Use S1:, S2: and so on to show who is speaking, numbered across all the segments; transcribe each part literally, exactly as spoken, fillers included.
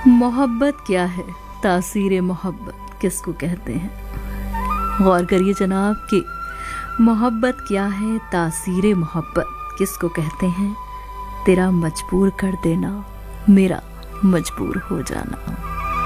S1: मोहब्बत क्या है, तासीर मोहब्बत किसको कहते हैं। गौर करिए जनाब कि मोहब्बत क्या है, तासीर मोहब्बत किसको कहते हैं। तेरा मजबूर कर देना, मेरा मजबूर हो जाना।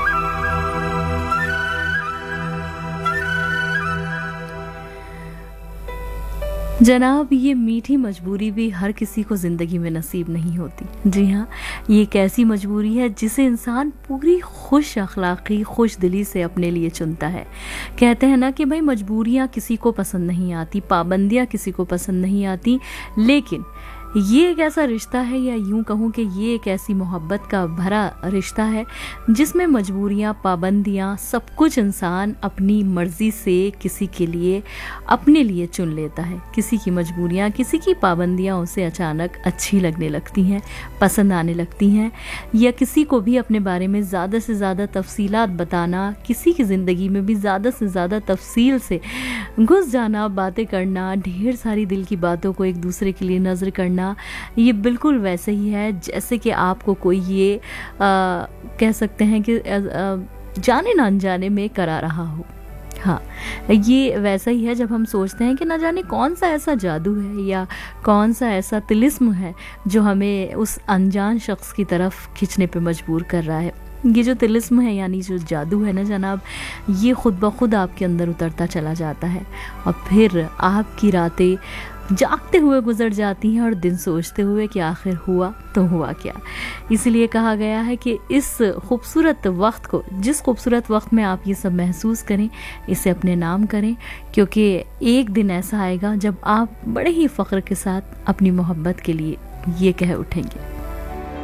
S1: जनाब, ये मीठी मजबूरी भी हर किसी को ज़िंदगी में नसीब नहीं होती। जी हाँ, ये एक ऐसी मजबूरी है जिसे इंसान पूरी खुश अखलाक़ी खुश दिली से अपने लिए चुनता है। कहते हैं ना कि भाई मजबूरियाँ किसी को पसंद नहीं आती, पाबंदियाँ किसी को पसंद नहीं आती, लेकिन ये एक ऐसा रिश्ता है, या यूं कहूँ कि ये एक ऐसी मोहब्बत का भरा रिश्ता है जिसमें मजबूरियाँ, पाबंदियाँ, सब कुछ इंसान अपनी मर्ज़ी से किसी के लिए अपने लिए चुन लेता है। किसी की मजबूरियाँ, किसी की पाबंदियाँ उसे अचानक अच्छी लगने लगती हैं, पसंद आने लगती हैं, या किसी को भी अपने बारे में ज़्यादा से ज़्यादा तफसीलात बताना, किसी की ज़िंदगी में भी ज़्यादा से ज़्यादा तफसील से घुस जाना, बातें करना, ढेर सारी दिल की बातों को एक दूसरे के लिए नज़र करना, ये बिल्कुल वैसे ही है जैसे कि आपको कोई ये आ, कह सकते हैं कि आ, आ, जाने ना अनजाने में करा रहा हो। हाँ, ये वैसा ही है जब हम सोचते हैं कि ना जाने कौन सा ऐसा जादू है या कौन सा ऐसा तिलिस्म है जो हमें उस अनजान शख्स की तरफ खींचने पे मजबूर कर रहा है। ये जो तिलिस्म है, यानी जो जादू है ना जनाब, ये खुद ब खुद आपके अंदर उतरता चला जाता है और फिर आपकी रातें जागते हुए गुजर जाती हैं और दिन सोचते हुए कि आखिर हुआ तो हुआ क्या। इसलिए कहा गया है कि इस खूबसूरत वक्त को, जिस खूबसूरत वक्त में आप ये सब महसूस करें, इसे अपने नाम करें, क्योंकि एक दिन ऐसा आएगा जब आप बड़े ही फ़ख्र के साथ अपनी मोहब्बत के लिए ये कह उठेंगे।